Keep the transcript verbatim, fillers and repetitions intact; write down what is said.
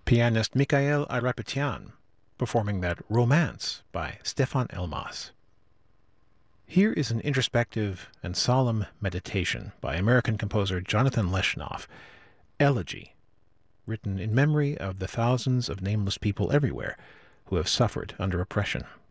pianist Mikhail Ayrapetyyan performing that Romance by Stefan Elmas. Here is an introspective and solemn meditation by American composer Jonathan Leshnoff, Elegy, written in memory of the thousands of nameless people everywhere who have suffered under oppression